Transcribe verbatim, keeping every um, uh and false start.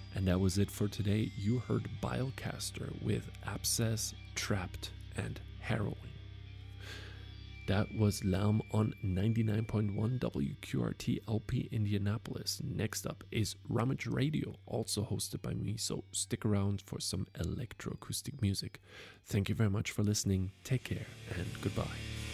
And that was it for today. You heard Bilecaster with Abscess, Trapped, and Harrowing. That was Lamb on ninety-nine point one W Q R T L P Indianapolis. Next up is Rummage Radio, also hosted by me, so stick around for some electroacoustic music. Thank you very much for listening. Take care and goodbye.